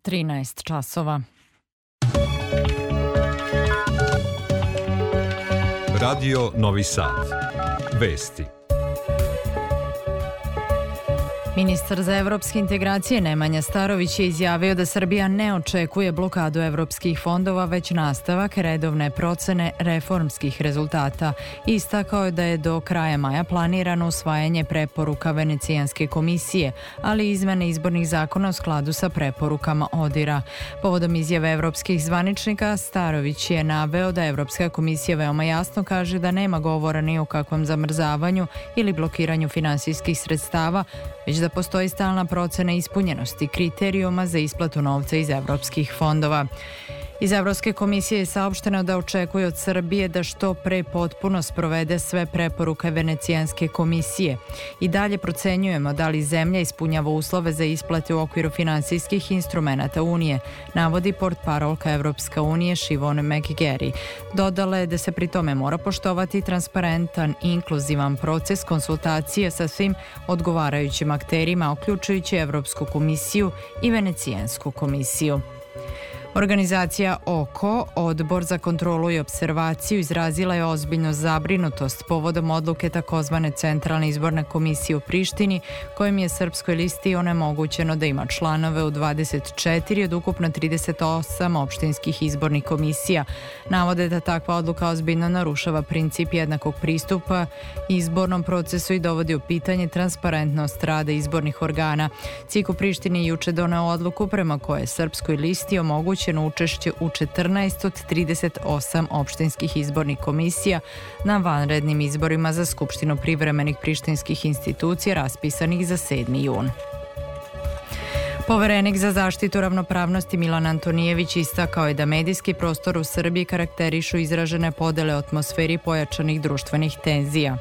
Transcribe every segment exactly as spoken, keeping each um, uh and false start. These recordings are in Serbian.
trinaest časova. Radio Novi Sad. Vesti. Ministar za evropske integracije Nemanja Starović je izjavio da Srbija ne očekuje blokadu evropskih fondova, već nastavak redovne procene reformskih rezultata. Istakao je da je do kraja maja planirano usvajanje preporuka Venecijanske komisije, ali i izmene izbornih zakona u skladu sa preporukama ODIR-a. Povodom izjave evropskih zvaničnika, Starović je naveo da Evropska komisija veoma jasno kaže da nema govora ni o kakvom zamrzavanju ili blokiranju finansijskih sredstava, već da postoji stalna procena ispunjenosti kriterijuma za isplatu novca iz evropskih fondova. Iz Evropske komisije je saopšteno da očekuje od Srbije da što pre potpuno sprovede sve preporuke Venecijanske komisije. I dalje procenjujemo da li zemlja ispunjava uslove za isplate u okviru finansijskih instrumenata Unije, navodi portparolka Evropska unije Siobhan McGarry. Dodala je da se pri tome mora poštovati transparentan i inkluzivan proces konsultacije sa svim odgovarajućim akterima, uključujući Evropsku komisiju i Venecijansku komisiju. Organizacija O K O, Odbor za kontrolu i observaciju, izrazila je ozbiljnu zabrinutost povodom odluke takozvane Centralne izborne komisije u Prištini, kojim je Srpskoj listi onemogućeno da ima članove u dvadeset četiri od ukupno trideset osam opštinskih izbornih komisija. Navode da takva odluka ozbiljno narušava princip jednakog pristupa izbornom procesu i dovodi u pitanje transparentnost rada izbornih organa. C I K u Prištini je juče doneo odluku prema kojoj je Srpskoj listi omogućeno učešće u četrnaest od trideset osam opštinskih izbornih komisija na vanrednim izborima za Skupštinu privremenih prištinskih institucija raspisanih za sedmi jun. Poverenik za zaštitu ravnopravnosti Milan Antonijević istakao je da medijski prostor u Srbiji karakterišu izražene podele u atmosferi pojačanih društvenih tenzija.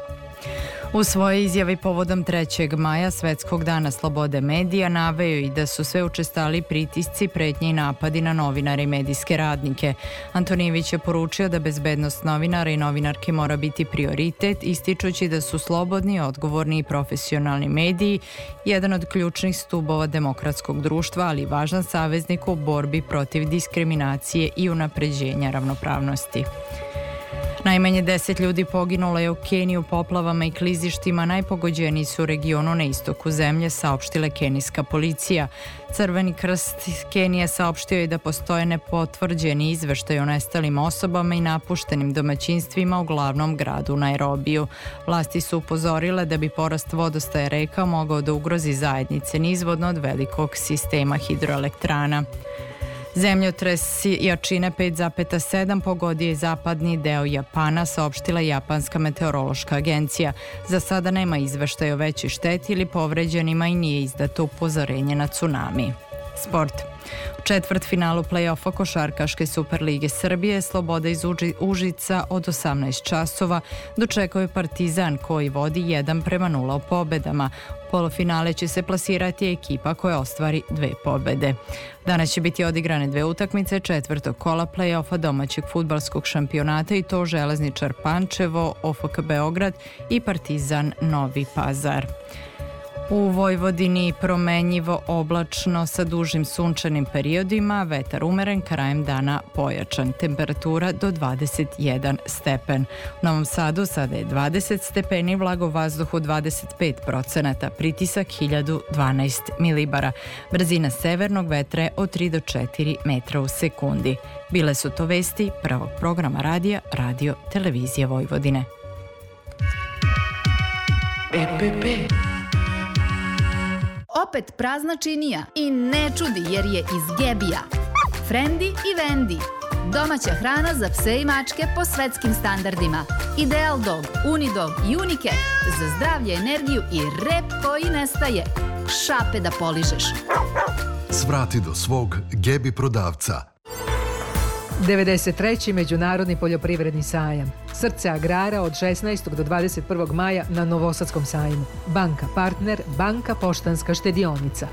U svojoj izjavi povodom trećeg maja, Svetskog dana slobode medija, naveo i da su sve učestali pritisci, pretnje i napadi na novinare i medijske radnike. Antonijević je poručio da bezbednost novinara i novinarke mora biti prioritet, ističući da su slobodni, odgovorni i profesionalni mediji jedan od ključnih stubova demokratskog društva, ali i važan saveznik u borbi protiv diskriminacije i unapređenja ravnopravnosti. Najmanje deset ljudi poginulo je u Keniji u poplavama i klizištima, najpogođeniji su u regionu na istoku zemlje, saopštila kenijska policija. Crveni krst Kenije saopštio je da postoje nepotvrđeni izveštaj o nestalim osobama i napuštenim domaćinstvima u glavnom gradu Nairobiju. Vlasti su upozorile da bi porast vodostaja reka mogao da ugrozi zajednice nizvodno od velikog sistema hidroelektrana. Zemljotres jačine pet zarez sedam pogodio je zapadni deo Japana, saopštila Japanska meteorološka agencija. Za sada nema izveštaja o većoj šteti ili povređenima i nije izdato upozorenje na tsunami. Sport. U četvrtfinalu play-offa Košarkaške Superlige Srbije Sloboda iz Užica od osamnaest časova dočekao je Partizan koji vodi jedan prema nula u pobedama. U polufinale će se plasirati ekipa koja ostvari dve pobede. Danas će biti odigrane dve utakmice četvrtog kola play-offa domaćeg fudbalskog šampionata i to Železničar Pančevo, O F K Beograd i Partizan Novi Pazar. U Vojvodini promenjivo oblačno sa dužim sunčanim periodima, vetar umeren, krajem dana pojačan, temperatura do dvadeset jedan stepen. U Novom Sadu sada je dvadeset stepeni, vlago vazduhu dvadeset pet procenata, pritisak hiljadu dvanaest milibara, brzina severnog vetra je od tri do četiri metra u sekundi. Bile su to vesti prvog programa radija Radio Televizije Vojvodine. E P P. Opet prazna činija i ne čudi jer je iz Gebija. Frendi i Vendi. Domaća hrana za pse i mačke po svetskim standardima. Ideal Dog, Unidog i Unicat za zdravlje, energiju i rep koji nestaje. Šape da poližeš. Svrati do svog Gebi prodavca. devedeset treći Međunarodni poljoprivredni sajam. Srce agrara od šesnaestog do dvadeset prvog maja na Novosadskom sajmu. Banka partner, Banka Poštanska štedionica.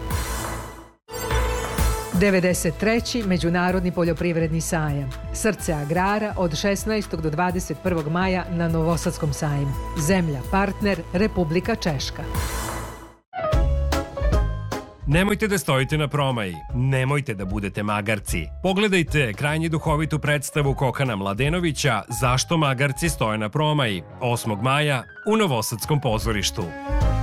devedeset treći Međunarodni poljoprivredni sajam. Srce agrara od šesnaestog do dvadeset prvog maja na Novosadskom sajmu. Zemlja partner, Republika Češka. Nemojte da stojite na promaji, nemojte da budete magarci. Pogledajte krajnje duhovitu predstavu Kokana Mladenovića Zašto magarci stoje na promaji, osmog maja u Novosadskom pozorištu.